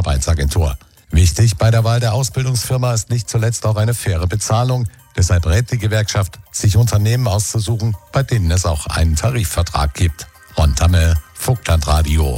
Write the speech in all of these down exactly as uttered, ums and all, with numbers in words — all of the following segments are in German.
Arbeitsagentur. Wichtig bei der Wahl der Ausbildungsfirma ist nicht zuletzt auch eine faire Bezahlung. Deshalb rät die Gewerkschaft, sich Unternehmen auszusuchen, bei denen es auch einen Tarifvertrag gibt. Ron Tamme, Vogtlandradio.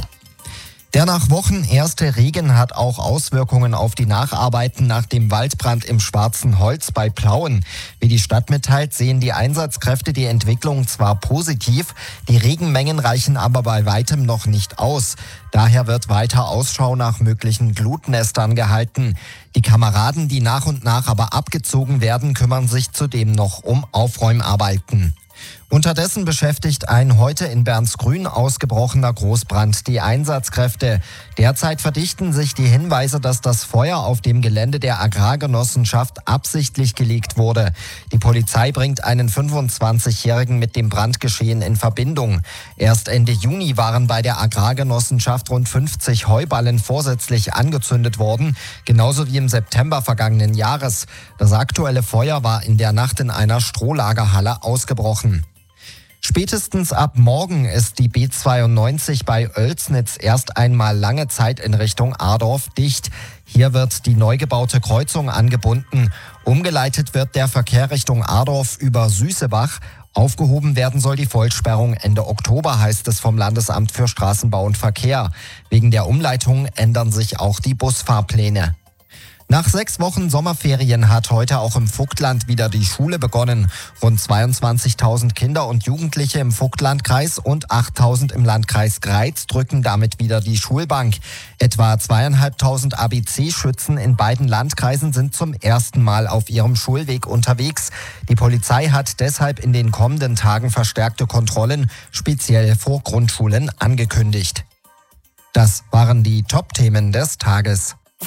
Der nach Wochen erste Regen hat auch Auswirkungen auf die Nacharbeiten nach dem Waldbrand im Schwarzen Holz bei Plauen. Wie die Stadt mitteilt, sehen die Einsatzkräfte die Entwicklung zwar positiv, die Regenmengen reichen aber bei weitem noch nicht aus. Daher wird weiter Ausschau nach möglichen Glutnestern gehalten. Die Kameraden, die nach und nach aber abgezogen werden, kümmern sich zudem noch um Aufräumarbeiten. Unterdessen beschäftigt ein heute in Bernsgrün ausgebrochener Großbrand die Einsatzkräfte. Derzeit verdichten sich die Hinweise, dass das Feuer auf dem Gelände der Agrargenossenschaft absichtlich gelegt wurde. Die Polizei bringt einen fünfundzwanzigjährigen mit dem Brandgeschehen in Verbindung. Erst Ende Juni waren bei der Agrargenossenschaft rund fünfzig Heuballen vorsätzlich angezündet worden, genauso wie im September vergangenen Jahres. Das aktuelle Feuer war in der Nacht in einer Strohlagerhalle ausgebrochen. Spätestens ab morgen ist die B zweiundneunzig bei Oelsnitz erst einmal lange Zeit in Richtung Adorf dicht. Hier wird die neu gebaute Kreuzung angebunden. Umgeleitet wird der Verkehr Richtung Adorf über Süßebach. Aufgehoben werden soll die Vollsperrung Ende Oktober, heißt es vom Landesamt für Straßenbau und Verkehr. Wegen der Umleitung ändern sich auch die Busfahrpläne. Nach sechs Wochen Sommerferien hat heute auch im Vogtland wieder die Schule begonnen. Rund zweiundzwanzigtausend Kinder und Jugendliche im Vogtlandkreis und achttausend im Landkreis Greiz drücken damit wieder die Schulbank. Etwa zweieinhalbtausend A B C-Schützen in beiden Landkreisen sind zum ersten Mal auf ihrem Schulweg unterwegs. Die Polizei hat deshalb in den kommenden Tagen verstärkte Kontrollen, speziell vor Grundschulen, angekündigt. Das waren die Top-Themen des Tages.